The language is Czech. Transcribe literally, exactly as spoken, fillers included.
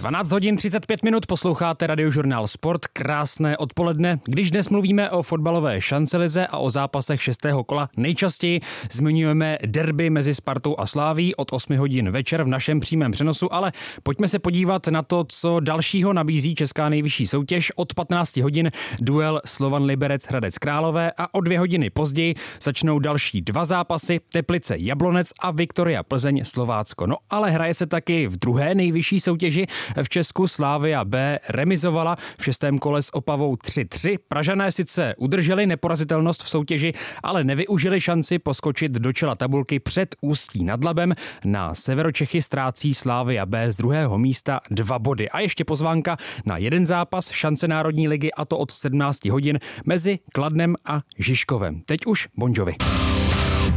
dvanáct hodin třicet pět minut, posloucháte Radiožurnál Sport, krásné odpoledne. Když dnes mluvíme o fotbalové šancelize a o zápasech šestého kola, nejčastěji zmiňujeme derby mezi Spartou a Slavií od osmi hodin večer v našem přímém přenosu, ale pojďme se podívat na to, co dalšího nabízí česká nejvyšší soutěž. Od patnácti hodin duel Slovan Liberec Hradec Králové a o dvě hodiny později začnou další dva zápasy, Teplice Jablonec a Viktoria Plzeň Slovácko. No ale hraje se taky v druhé nejvyšší soutěži v Česku. Slavia B remizovala v šestém kole s Opavou tři tři. Pražané sice udrželi neporazitelnost v soutěži, ale nevyužili šanci poskočit do čela tabulky před Ústí nad Labem. Na Severočechy ztrácí Slavia B z druhého místa dva body. A ještě pozvánka na jeden zápas šance Národní ligy, a to od sedmnácti hodin mezi Kladnem a Žižkovem. Teď už Bon Jovi.